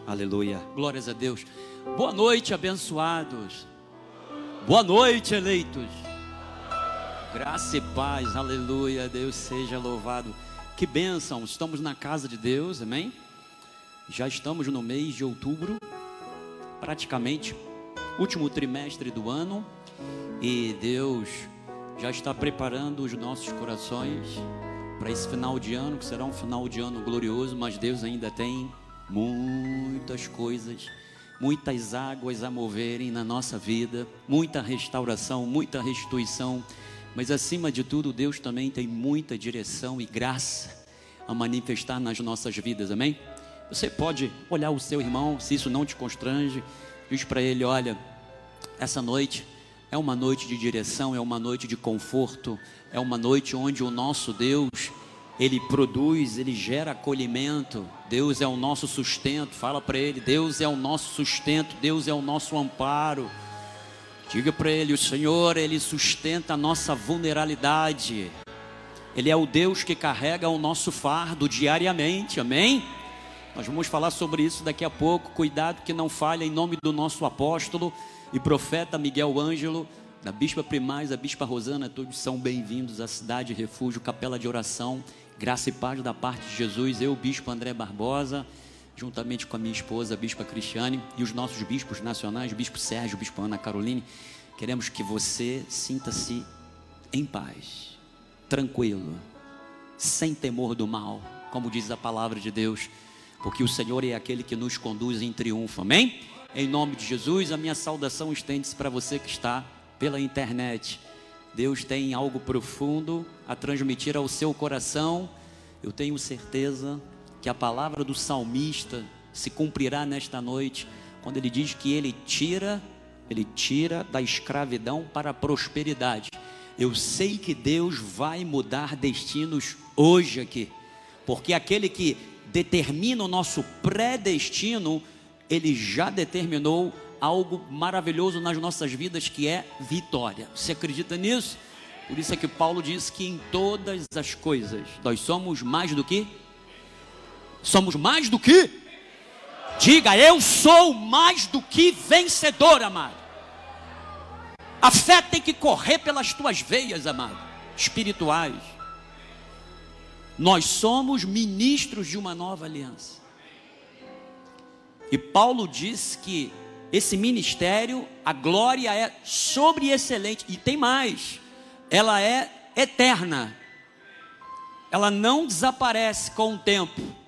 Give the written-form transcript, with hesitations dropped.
Aleluia. Glórias a Deus. Boa noite, abençoados. Boa noite, eleitos. Graça e paz. Aleluia. Deus seja louvado. Que bênção. Estamos na casa de Deus. Amém? Já estamos no mês de outubro. Praticamente último trimestre do ano. E Deus já está preparando os nossos corações para esse final de ano, que será um final de ano glorioso. Mas Deus ainda tem muitas coisas, muitas águas a moverem na nossa vida, muita restauração, muita restituição, mas acima de tudo Deus também tem muita direção e graça a manifestar nas nossas vidas, amém? Você pode olhar o seu irmão, se isso não te constrange, diz para ele: olha, essa noite é uma noite de direção, é uma noite de conforto, é uma noite onde o nosso Deus, Ele produz, Ele gera acolhimento. Deus é o nosso sustento. Fala para Ele: Deus é o nosso sustento, Deus é o nosso amparo. Diga para Ele: o Senhor, Ele sustenta a nossa vulnerabilidade. Ele é o Deus que carrega o nosso fardo diariamente, amém? Nós vamos falar sobre isso daqui a pouco. Cuidado que não falha, em nome do nosso apóstolo e profeta Miguel Ângelo, da Bispa Primaz, a Bispa Rosana. Todos são bem-vindos à Cidade Refúgio, Capela de Oração. Graça e paz da parte de Jesus. Eu, Bispo André Barbosa, juntamente com a minha esposa, a Bispa Cristiane, e os nossos bispos nacionais, o Bispo Sérgio, o Bispo Ana Caroline, queremos que você sinta-se em paz, tranquilo, sem temor do mal, como diz a palavra de Deus, porque o Senhor é aquele que nos conduz em triunfo, amém? Em nome de Jesus, a minha saudação estende-se para você que está pela internet. Deus tem algo profundo a transmitir ao seu coração. Eu tenho certeza que a palavra do salmista se cumprirá nesta noite, quando ele diz que ele tira da escravidão para a prosperidade. Eu sei que Deus vai mudar destinos hoje aqui, porque aquele que determina o nosso predestino, Ele já determinou algo maravilhoso nas nossas vidas, que é vitória. Você acredita nisso? Por isso é que Paulo diz que em todas as coisas nós somos mais do que? Somos mais do que? Diga: eu sou mais do que vencedor, amado. A fé tem que correr pelas tuas veias, amado, espirituais. Nós somos ministros de uma nova aliança. E Paulo diz que esse ministério, a glória é sobreexcelente. E tem mais, ela é eterna. Ela não desaparece com o tempo.